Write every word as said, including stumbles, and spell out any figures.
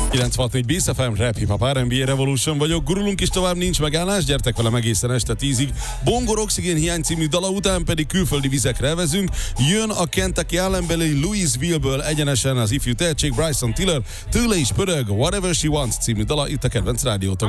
kilencvenhat négy Bész ef em, Rap Hip Hop er end bé Revolution vagyok, gurulunk is tovább, nincs megállás, gyertek velem egészen este tízig. Bongor Oxigén hiány című dala után pedig külföldi vizekre elvezünk, jön a Kentucky állambeli Louisville-ből egyenesen az ifjú tehetség Bryson Tiller, tőle is pörög Whatever She Wants című dala itt a kedvenc rádiótok.